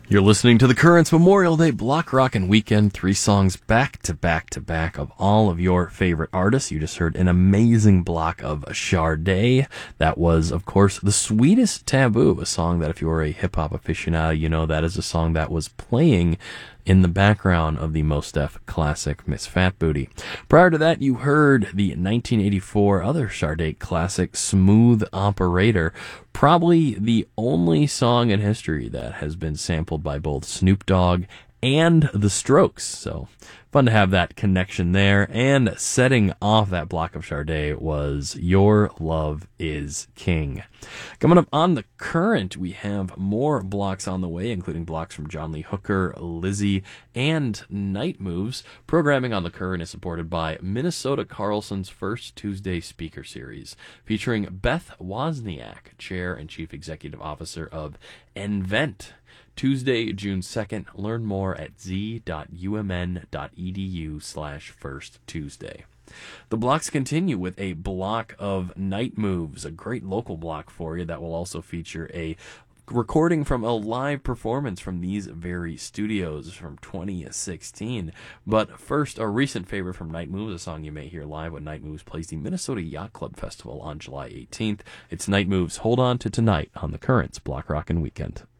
You're listening to the Currents Memorial Day Block Rockin' Weekend, 3 songs back to back to back of all of your favorite artists. You just heard an amazing block of Sade. That was, of course, The Sweetest Taboo, a song that if you're a hip-hop aficionado, you know that is a song that was playing in the background of the Mos Def classic Miss Fat Booty. Prior to that, you heard the 1984 other Sade classic, Smooth Operator, probably the only song in history that has been sampled by both Snoop Dogg and The Strokes. So fun to have that connection there. And setting off that block of Sade was Your Love Is King. Coming up on The Current, we have more blocks on the way, including blocks from John Lee Hooker, Lizzie, and Night Moves. Programming on The Current is supported by Minnesota Carlson's First Tuesday Speaker Series, featuring Beth Wozniak, Chair and Chief Executive Officer of nVent. Tuesday, June 2nd. Learn more at z.umn.edu/firsttuesday. The blocks continue with a block of Night Moves, a great local block for you that will also feature a recording from a live performance from these very studios from 2016. But first, a recent favorite from Night Moves, a song you may hear live when Night Moves plays the Minnesota Yacht Club Festival on July 18th. It's Night Moves' Hold On to Tonight on the Currents Block Rockin' Weekend.